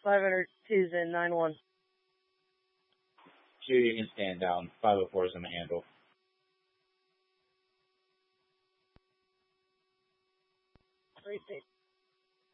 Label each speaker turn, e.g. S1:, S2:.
S1: 500 T's in 9-1.
S2: Judy, you can stand down. 504 is going to handle.
S1: Great.